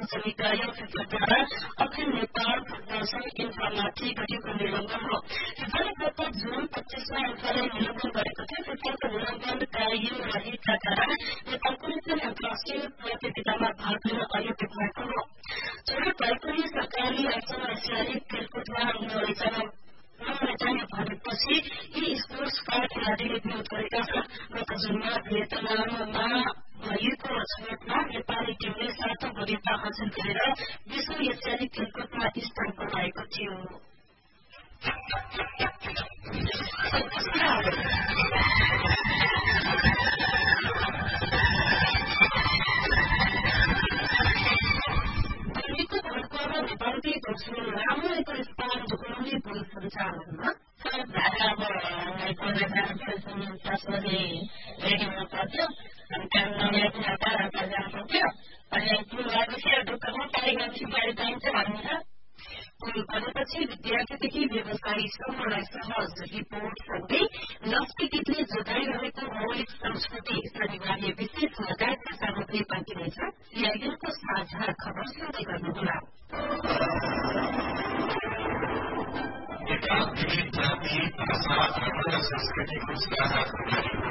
सूचना कार्य क्षेत्रद्वारा अखिल नेपाल फुटबल इन्फ्रामाथि गरिएको निलम्बन हो। फिफाले गत जुन 25मा इन्फ्रालाई निलम्बन गरेको थियो। फिफाको निलम्बन कायम रहेका कारण नेपाल कुनै पनि अन्तर्राष्ट्रिय प्रतियोगितामा भाग लिन अयोग्य भएको हो। चुनाव भएकोले सरकारले आफूमा एसियाली खेलकुदमा नलैजाने भनेपछि यी स्पोर्ट्सका खेलाड़ीले विरोध गरेका छन्। गत जुनमा भियतनाममा भएको छनौटमा नेपाली टीमले 7औं वरियता हासिल गरेर विश्व एसियाली खेलकुदमा स्थान बनाएको थियो। नेपालकै दोस्रो लामो स्पान जोगाउने गोल सञ्चालनमा रेडी हुनु पर्थ्यो। अनि काम नल्याएको हतार जानु पर्थ्यो। अनि पुल लागेपछि ढुक्कमा पानी गएपछि गाडी पाइन्छ भनिन्छ। पुल बनेपछि विद्यार्थीदेखि व्यवसायीसम्मलाई सहज रिपोर्ट सँगै नस्पितिले जोगाइरहेको मौलिक संस्कृति शनिबार विशेष लगायतका सामग्री बाँकिनेछ। सीआईएनको साझा खबर सुन्दै गर्नुहोला। नेपाल विविध जाति भाषा धर्म र संस्कृतिको साझा